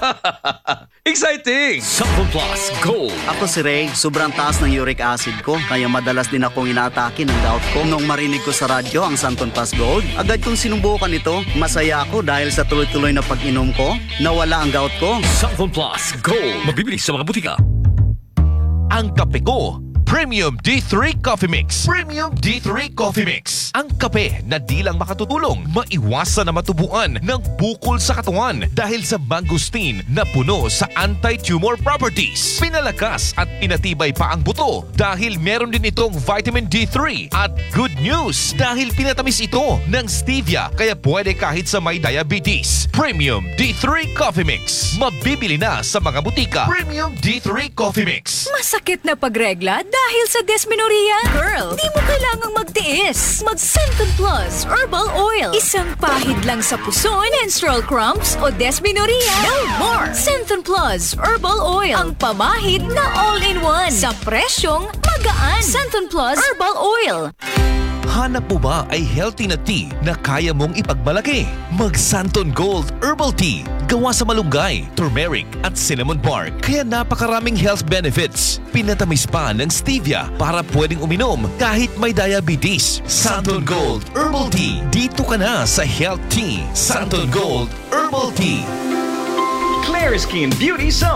Exciting! Santon Plus Gold. Ako si Ray, sobrang taas ng uric acid ko, kaya madalas din akong inaatake ng gout ko. Nung marinig ko sa radyo ang Santon Plus Gold, agad kong sinubukan ito. Masaya ako dahil sa tuloy-tuloy na pag-inom ko, nawala ang gout ko. Santon Plus Gold. Mabibili sa mga butika. Ang kape ko, Premium D3 Coffee Mix. Premium D3 Coffee Mix. Ang kape na di lang makatutulong maiwasan na matubuan ng bukol sa katawan dahil sa mangosteen na puno sa anti-tumor properties. Pinalakas at pinatibay pa ang buto dahil meron din itong vitamin D3. At good news dahil pinatamis ito ng stevia kaya pwede kahit sa may diabetes. Premium D3 Coffee Mix. Mabibili na sa mga butika. Premium D3 Coffee Mix. Masakit na pagregla dahil sa dysmenorrhea? Girl, di mo kailangang magtiis. Mag-Santon Plus Herbal Oil. Isang pahid lang sa puso, menstrual cramps o dysmenorrhea. No more! Santon Plus Herbal Oil. Ang pamahid na all-in-one. Sa presyong magaan. Santon Plus Herbal Oil. Hanap mo ba ay healthy na tea na kaya mong ipagmalaki? Mag-Santon Gold Herbal Tea. Gawa sa malunggay, turmeric at cinnamon bark. Kaya napakaraming health benefits. Pinatamis pa ng stevia para pwedeng uminom kahit may diabetes. Santon Gold Herbal Tea. Dito ka na sa Health Tea. Santon Gold Herbal Tea. Claire Skin Beauty Zone.